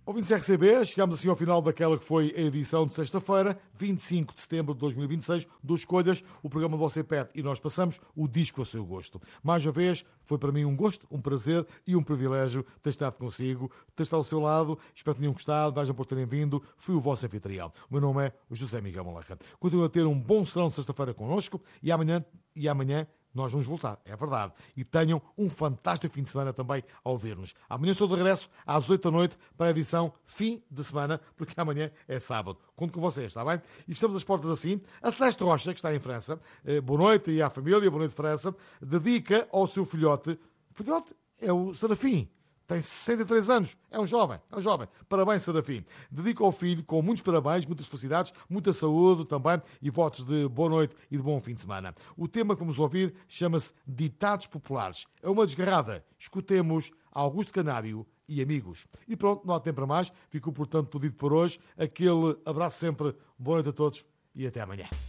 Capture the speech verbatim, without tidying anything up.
Ouvintes R C B, chegamos assim ao final daquela que foi a edição de sexta-feira, vinte e cinco de setembro de dois mil e vinte e seis, do Escolhas, o programa de Você Pede e nós passamos o disco a seu gosto. Mais uma vez, foi para mim um gosto, um prazer e um privilégio ter estado consigo, ter estado ao seu lado, espero que tenham gostado, vejam por terem vindo, fui o vosso anfitrião. O meu nome é José Miguel Malaca. Continuem a ter um bom serão de sexta-feira connosco e amanhã, e amanhã nós vamos voltar, é verdade. E tenham um fantástico fim de semana também a ouvir-nos. Amanhã estou de regresso às oito da noite para a edição fim de semana, porque amanhã é sábado. Conto com vocês, está bem? E fechamos as portas assim. A Celeste Rocha, que está em França, eh, boa noite e à família, boa noite França, dedica ao seu filhote, filhote é o Serafim, tem sessenta e três anos, é um jovem, é um jovem. Parabéns, Serafim. Dedico ao filho com muitos parabéns, muitas felicidades, muita saúde também e votos de boa noite e de bom fim de semana. O tema que vamos ouvir chama-se Ditados Populares. É uma desgarrada. Escutemos Augusto Canário e amigos. E pronto, não há tempo para mais. Ficou, portanto, tudo dito por hoje. Aquele abraço sempre. Boa noite a todos e até amanhã.